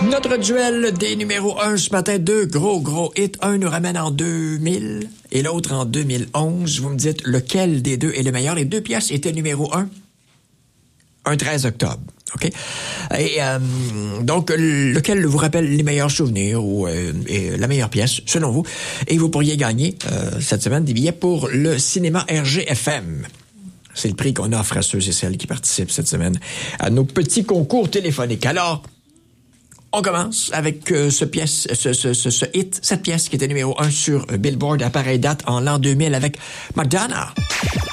Notre duel des numéros 1 ce matin, deux gros hits. Un nous ramène en 2000 et l'autre en 2011. Vous me dites lequel des deux est le meilleur. Les deux pièces étaient numéro 1 un 13 octobre. OK? Et donc, lequel vous rappelle les meilleurs souvenirs ou et la meilleure pièce, selon vous? Et vous pourriez gagner cette semaine des billets pour le cinéma RGFM. C'est le prix qu'on offre à ceux et celles qui participent cette semaine à nos petits concours téléphoniques. Alors, on commence avec ce hit, cette pièce qui était numéro 1 sur Billboard à pareille date en l'an 2000 avec Madonna.